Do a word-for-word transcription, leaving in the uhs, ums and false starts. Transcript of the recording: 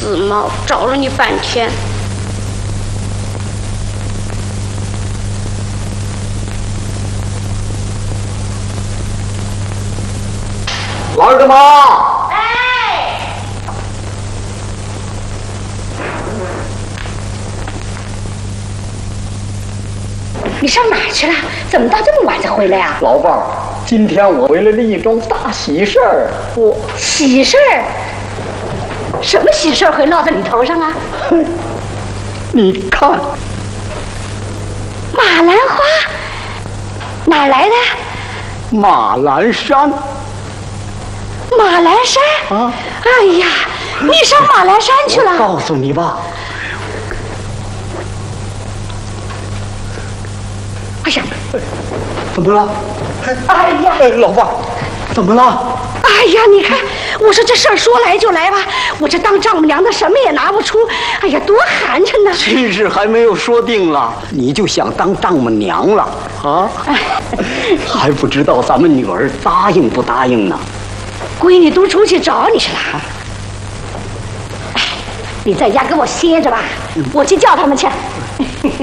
死猫，找了你半天。 老大妈， 哎，你上哪儿去了？怎么到这么晚才回来呀？ 老伴儿，今天我回来了一桩大喜事儿。我喜事儿？什么喜事儿会落在你头上啊？ 你看， 马兰花，哪儿来的？ 马栏山。 马栏山啊！ 哎呀，你上马栏山去了？ 我告诉你吧。 哎呀， 怎么了？ 哎呀， 哎，老伴儿，怎么了？ 哎呀，你看，我说这事儿说来就来吧，我这当丈母娘的什么也拿不出，哎呀，多寒碜呐！ 亲事还没有说定了，你就想当丈母娘了啊？哎，还不知道咱们女儿答应不答应呢。 闺女都出去找你去了。哎，你在家给我歇着吧，我去叫他们去。